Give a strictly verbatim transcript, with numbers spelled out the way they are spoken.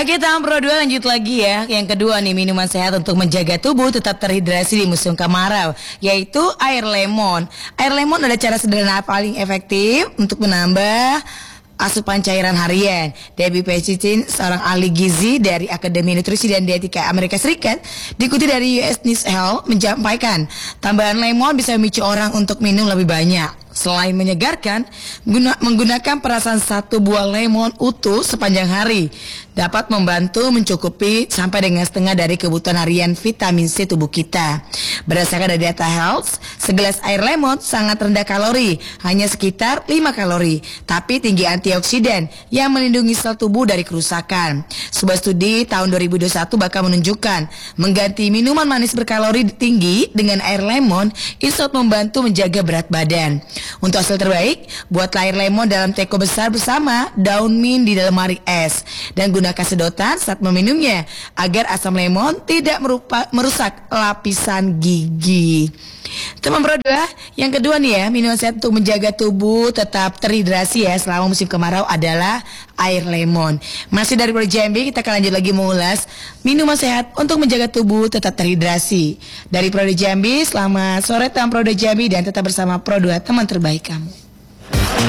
Oke, tahap Pro dua lanjut lagi ya. Yang kedua nih, minuman sehat untuk menjaga tubuh tetap terhidrasi di musim kemarau, yaitu air lemon. Air lemon ada cara sederhana paling efektif untuk menambah asupan cairan harian. Debbie Pechitin, seorang ahli gizi dari Akademi Nutrisi dan Dietetika Amerika Serikat, dikutip dari U S News Health, menyampaikan tambahan lemon bisa memicu orang untuk minum lebih banyak. Selain menyegarkan, guna, menggunakan perasan satu buah lemon utuh sepanjang hari dapat membantu mencukupi sampai dengan setengah dari kebutuhan harian vitamin C tubuh kita. Berdasarkan dari data Health, segelas air lemon sangat rendah kalori, hanya sekitar lima kalori, tapi tinggi antioksidan yang melindungi sel tubuh dari kerusakan. Sebuah studi tahun dua ribu dua puluh satu bahkan menunjukkan mengganti minuman manis berkalori tinggi dengan air lemon itu dapat membantu menjaga berat badan. Untuk hasil terbaik, buatlah air lemon dalam teko besar bersama daun mint di dalam lemari es dan gunakan sedotan saat meminumnya agar asam lemon tidak merupa, merusak lapisan gigi. Teman Pro dua, yang kedua nih ya, minuman sehat untuk menjaga tubuh tetap terhidrasi ya selama musim kemarau adalah air lemon. Masih dari Pro Jambi, kita akan lanjut lagi mengulas minuman sehat untuk menjaga tubuh tetap terhidrasi. Dari Pro Jambi, selamat sore teman Pro Jambi dan tetap bersama Pro dua, teman terbaik kamu.